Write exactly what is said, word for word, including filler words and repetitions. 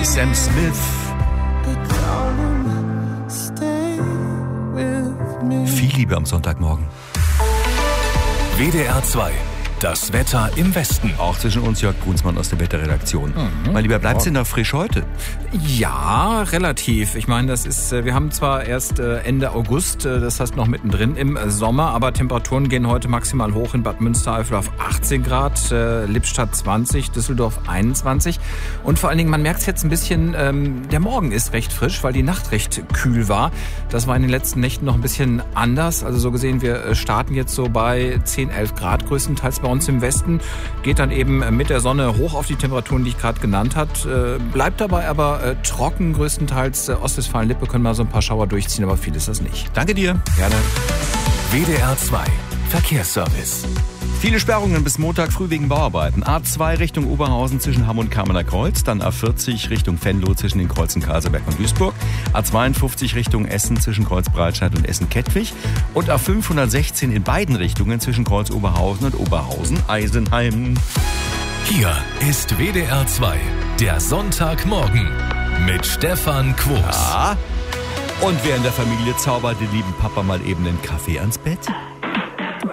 Sam Smith. Viel Liebe am Sonntagmorgen. W D R zwei. Das Wetter im Westen. Auch zwischen uns Jörg Brunsmann aus der Wetterredaktion. Mhm. Mein Lieber, bleibt's denn da frisch heute? Ja, relativ. Ich meine, das ist, wir haben zwar erst Ende August, das heißt noch mittendrin im Sommer, aber Temperaturen gehen heute maximal hoch in Bad Münstereifel auf achtzehn Grad, Lippstadt zwanzig, Düsseldorf einundzwanzig. Und vor allen Dingen, man merkt es jetzt ein bisschen, der Morgen ist recht frisch, weil die Nacht recht kühl war. Das war in den letzten Nächten noch ein bisschen anders. Also so gesehen, wir starten jetzt so bei zehn, elf Grad größtenteils bei uns im Westen. Geht dann eben mit der Sonne hoch auf die Temperaturen, die ich gerade genannt habe. Bleibt dabei aber trocken größtenteils. Ostwestfalen-Lippe können mal so ein paar Schauer durchziehen, aber viel ist das nicht. Danke dir. Gerne. W D R zwei. Verkehrsservice. Viele Sperrungen bis Montag früh wegen Bauarbeiten. A zwei Richtung Oberhausen zwischen Hamm und Kamener Kreuz, dann A vierzig Richtung Venlo zwischen den Kreuzen Karlsberg und Duisburg, A zweiundfünfzig Richtung Essen zwischen Kreuz Breitscheid und Essen-Kettwig und A fünfhundertsechzehn in beiden Richtungen zwischen Kreuz Oberhausen und Oberhausen-Eisenheim. Hier ist W D R zwei, der Sonntagmorgen mit Stefan Quos. Ja. Und wer in der Familie zaubert, den lieben Papa mal eben den Kaffee ans Bett?